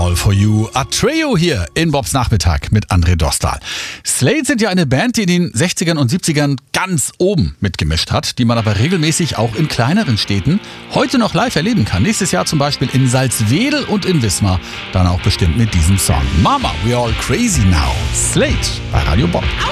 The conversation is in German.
All For You. Atreo hier in Bobs Nachmittag mit André Dostal. Slade sind ja eine Band, die in den 60ern und 70ern ganz oben mitgemischt hat, die man aber regelmäßig auch in kleineren Städten heute noch live erleben kann. Nächstes Jahr zum Beispiel in Salzwedel und in Wismar, dann auch bestimmt mit diesem Song. Mama, we all crazy now. Slade bei Radio Bob.